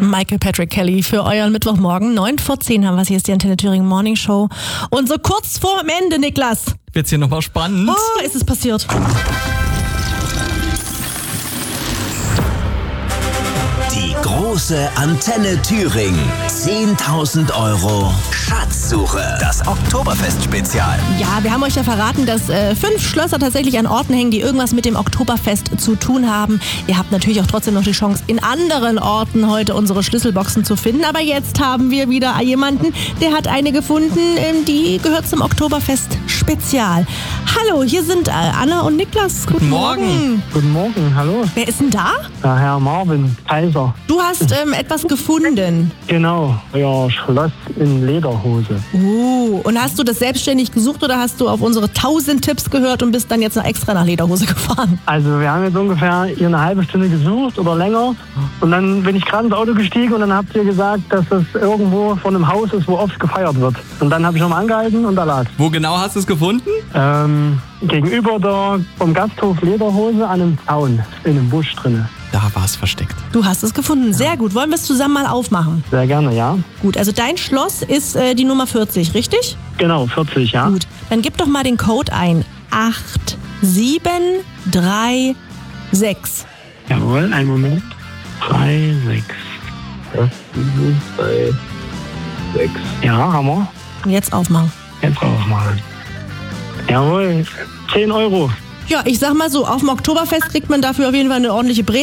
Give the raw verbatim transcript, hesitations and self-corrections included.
Michael Patrick Kelly für euren Mittwochmorgen. neun vor zehn haben wir es. Hier ist die Antenne Thüringen Morning Show. Und so kurz vor dem Ende, Niklas. Wird's hier nochmal spannend? Oh, ist es passiert. Die große Antenne Thüringen. zehntausend Euro Schatzsuche. Das Oktoberfest-Spezial. Ja, wir haben euch ja verraten, dass äh, fünf Schlösser tatsächlich an Orten hängen, die irgendwas mit dem Oktoberfest zu tun haben. Ihr habt natürlich auch trotzdem noch die Chance, in anderen Orten heute unsere Schlüsselboxen zu finden. Aber jetzt haben wir wieder jemanden, der hat eine gefunden, ähm, die gehört zum Oktoberfest-Spezial. Hallo, hier sind äh, Anna und Niklas. Guten Morgen. Morgen. Guten Morgen, hallo. Wer ist denn da? Der Herr Marvin Kaiser. Du hast ähm, etwas gefunden. Genau, euer Schloss in Lederhose. Uh, und hast du das selbstständig gesucht oder hast du auf unsere tausend Tipps gehört und bist dann jetzt noch extra nach Lederhose gefahren? Also wir haben jetzt ungefähr hier eine halbe Stunde gesucht oder länger. Und dann bin ich gerade ins Auto gestiegen und dann habt ihr gesagt, dass das irgendwo vor einem Haus ist, wo oft gefeiert wird. Und dann habe ich nochmal angehalten und da lag es. Wo genau hast du es gefunden? Ähm, gegenüber der, vom Gasthof Lederhose an einem Zaun, in einem Busch drinne. Da war es versteckt. Du hast es gefunden. Sehr gut. Wollen wir es zusammen mal aufmachen? Sehr gerne, ja. Gut, also dein Schloss ist äh, die Nummer vierzig, richtig? Genau, vierzig, ja. Gut, dann gib doch mal den Code ein. acht sieben drei sechs. Jawohl, einen Moment. drei, sechs. drei, sechs. Ja, haben wir. Und jetzt aufmachen. Jetzt aufmachen. Jawohl, zehn Euro. Ja, ich sag mal so, auf dem Oktoberfest kriegt man dafür auf jeden Fall eine ordentliche Bre